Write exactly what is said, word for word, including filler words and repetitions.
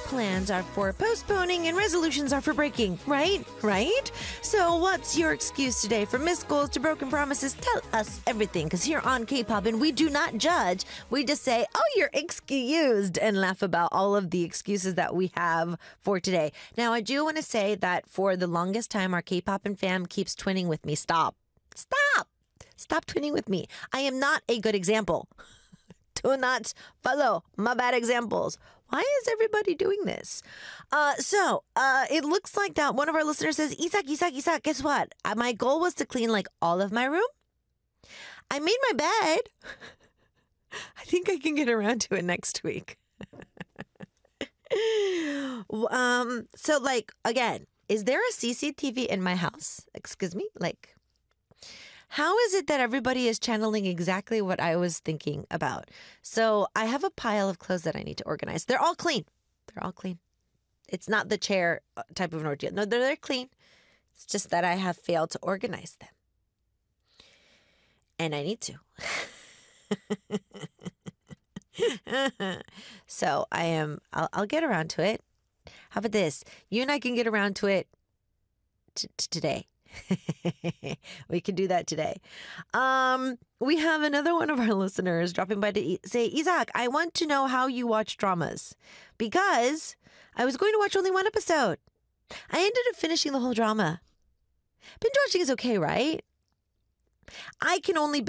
plans are for postponing and resolutions are for breaking, right? Right? So what's your excuse today? From missed goals to broken promises, tell us everything. Because here on K-Pop, and we do not judge. We just say, oh, you're excused, and laugh about all of the excuses that we have for today. Now, I do want to say that for the longest time, our K-Pop and fam keeps twinning with me. Stop. Stop. Stop twinning with me. I am not a good example. Do not follow my bad examples. Why is everybody doing this? Uh, so uh, it looks like that one of our listeners says, Isak, Isak, Isak, guess what? Uh, my goal was to clean like all of my room. I made my bed. I think I can get around to it next week. um. So like, again, is there a C C T V in my house? Excuse me? Like, how is it that everybody is channeling exactly what I was thinking about? So I have a pile of clothes that I need to organize. They're all clean. They're all clean. It's not the chair type of an ordeal. No, they're, they're clean. It's just that I have failed to organize them. And I need to. So I am, I'll, I'll get around to it. How about this? You and I can get around to it t- t- today. We can do that today. Um, we have another one of our listeners dropping by to e- say, Isak, I want to know how you watch dramas because I was going to watch only one episode. I ended up finishing the whole drama. Binge watching is okay, right? I can only